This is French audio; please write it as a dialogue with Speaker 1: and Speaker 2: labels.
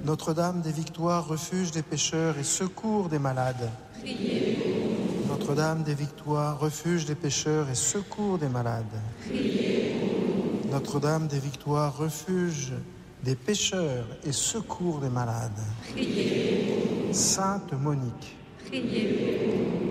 Speaker 1: Notre-Dame des Victoires, refuge des pécheurs et secours des malades. Notre-Dame des Victoires, refuge des pécheurs et secours des malades. Notre-Dame des Victoires, refuge des pécheurs et secours des malades. Sainte Monique,